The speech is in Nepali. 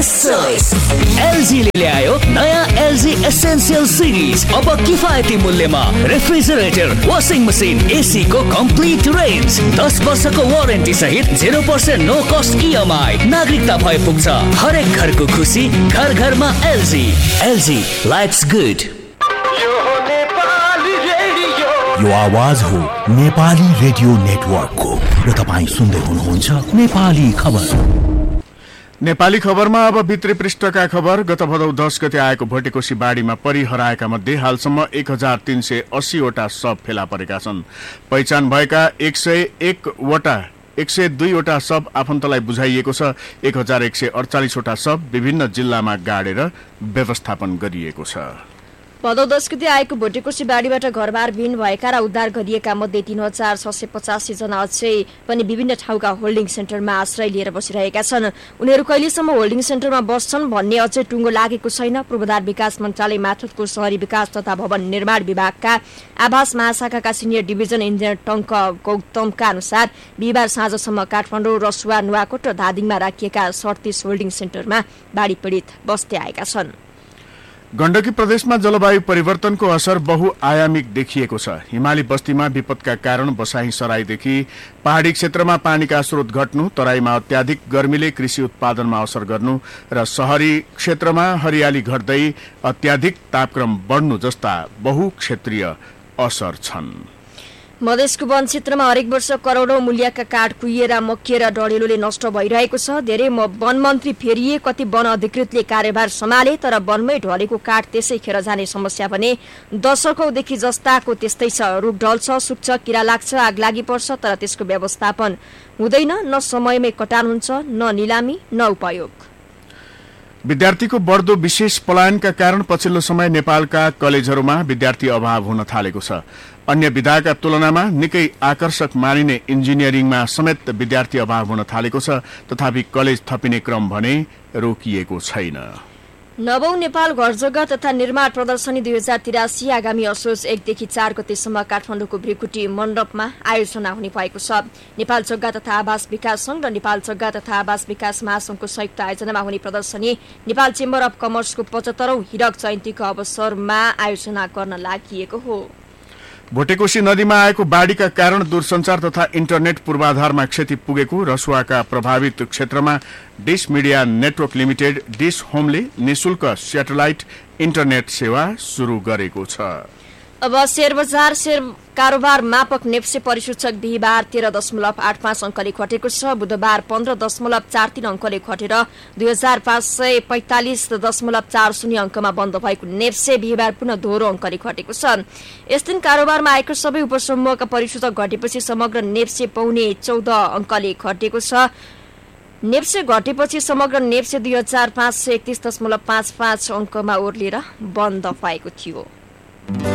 बेस्ट चोइस एलजी ले ल्यायो नयाँ एलजी एसेन्शियल सिरिज। अब किफायती मूल्यमा रेफ्रिजरेटर, वाशिङ मसिन, एसी को कम्प्लिट रेन्ज, 10 वर्षको वारेन्टी सहित 0% नो कस्ट इएमआई। नागरिकता भए पुग्छ हरेक घरको खुसी, घर घरमा एलजी। LG lives good. यो आवाज हो नेपाली रेडियो नेटवर्कको र तपाईँ सुन्दै हुनुहुन्छ नेपाली खबर। नेपाली खबरमा अब भित्री पृष्ठका खबर। गत भदौ 10 गते आएको भटेकोसी बाढीमा परि हराएका मध्ये हालसम्म 1380 वटा शव फेला परेका छन्। पहिचान भएका 102 वटा शव आफन्तलाई बुझाइएको छ। 1148 वटा शव विभिन्न जिल्लामा गाडेर व्यवस्थापन गरिएको छ। भदौ 10 गते आएको भटेकोसी बाढीबाट घरबार विहीन भएका र उद्धार गरिएका मध्ये 3685 जना अझै पनि विभिन्न ठाउँका होल्डिङ सेन्टरमा आश्रय लिएर बसिरहेका छन्। उनीहरू कहिलेसम्म होल्डिङ सेन्टरमा बस्छन् भन्ने अझै टुङ्गो लागेको छैन। पूर्वाधार विकास मन्त्रालय मार्फतको शहरी विकास तथा भवन निर्माण विभागका आवास महाशाखाका सिनियर डिभिजन इन्जिनियर टङ्क गौतमका अनुसार बिहिबार साँझसम्म काठमाडौँ, रसुवा, नुवाकोट र धादिङमा राखिएका 37 होल्डिङ सेन्टरमा बाढी पीडित बस्दै आएका छन्। गण्डकी प्रदेशमा जलवायु परिवर्तनको असर बहुआयामिक देखिएको छ। हिमाली बस्तीमा विपदका कारण बसाही सराईदेखि पहाडी क्षेत्रमा पानीका स्रोत घट्नु, तराईमा अत्याधिक गर्मीले कृषि उत्पादनमा असर गर्नु र शहरी क्षेत्रमा हरियाली घट्दै अत्याधिक तापक्रम बढ्नु जस्ता बहुक्षेत्रीय असर छन्। मधेसको वन क्षेत्रमा हरेक वर्ष करोडौं मूल्यका काठ कुहिएर मकिएर डढेलोले नष्ट भइरहेको छ। धेरै वन मन्त्री फेरिए, कति वन अधिकृतले कार्यभार सम्हाले, तर वनमै ढलेको काठ त्यसै खेर जाने समस्या भने दशकौंदेखि जस्ताको त्यस्तै छ। रुख ढल्छ, सुक्छ, किरा लाग्छ, आग लागि पर्छ, तर त्यसको व्यवस्थापन हुँदैन। न समयमै कटान हुन्छ, न निलामी, न उपयोग। विद्यार्थीको बढ्दो विशेष पलायनका कारण पछिल्लो समय नेपालका कलेजहरूमा विद्यार्थी अभाव हुन थालेको छ। अन्य विधाका तुलनामा निकै आकर्षक मानिने इन्जिनियरिङमा समेत विद्यार्थी अभाव हुन थालेको छ। तथापि कलेज थपिने क्रम भने रोकिएको छैन। नवौं नेपाल घर जग्गा तथा निर्माण प्रदर्शनी 2083 आगामी असोज 1 देखि 4 गतेसम्म काठमाडौँको भ्रिकुटी मण्डपमा आयोजना हुने भएको छ। नेपाल जग्गा तथा आवास विकास संघ र नेपाल जग्गा तथा आवास विकास महासंघको संयुक्त आयोजनामा हुने प्रदर्शनी नेपाल चेम्बर अफ कमर्सको 75औं हिरक जयन्तीको अवसरमा आयोजना गर्न लागि हो। भोटेकोशी नदीमा आएको बाढीका कारण दूरसञ्चार तथा इन्टरनेट पूर्वाधारमा क्षति पुगेको रसुवाका प्रभावित क्षेत्रमा dish media network limited dish होमले निशुल्क स्याटेलाइट इन्टरनेट सेवा शुरू गरेको छ। अब शेयर बजार कारोबार मापक नेप्से परिसूचक बिहिबार 13.85 अंकले घटेको छ। बुधबार 15.43 अंकले घटेर 2545.40 अंकमा बन्द भएको नेप्से बिहिबार पुनः दोहोरो अंकले घटेको छ। यस दिन कारोबारमा आएको सबै उपसमूहका परिसूचक घटेपछि समग्र नेप्से पौने 14 अंकले घटेको छ। नेप्से घटेपछि समग्र नेप्से 2531.55 अंकमा ओर्लिएर बन्द भएको थियो।